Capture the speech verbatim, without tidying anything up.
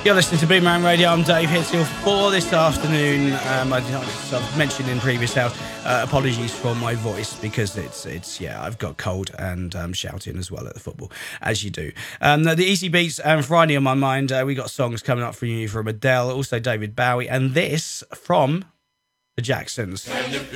You're listening to Boomerang Radio. I'm Dave, here till four this afternoon. Um, I, I've mentioned in previous hours, uh, apologies for my voice because it's, it's yeah, I've got cold and um, shouting as well at the football, as you do. Um, the Easy Beats and Friday on my mind. Uh, we got songs coming up from you from Adele, also David Bowie, and this from the Jacksons.